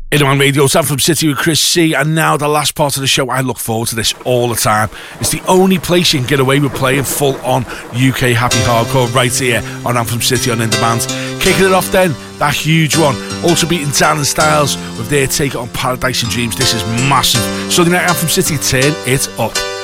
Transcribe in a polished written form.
Innerman Radio's Anthem City with Chris C, and now the last part of the show. I look forward to this all the time. It's the only place you can get away with playing full-on UK happy hardcore right here on Anthem City on In Demand. Kicking it off then, that huge one, Ultrabeat Talon Styles with their take on Paradise and Dreams. This is massive. Sunday Night Anthem City, turn it up.